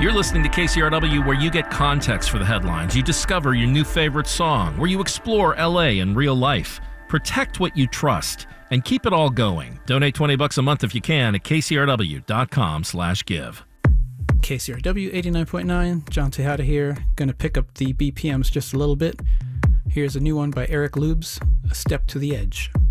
You're listening to KCRW, where you get context for the headlines, you discover your new favorite song, where you explore LA in real life. Protect what you trust and keep it all going. Donate $20 a month if you can at kcrw.com/give. KCRW 89.9, John Tejada here. Gonna pick up the BPMs just a little bit. Here's a new one by Eric Lubes, A Step to the Edge.